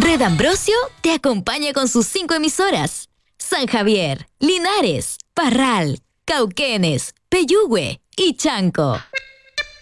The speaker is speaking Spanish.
Red Ambrosio te acompaña con sus 5 emisoras: San Javier, Linares, Parral, Cauquenes, Peyúgue y Chanco.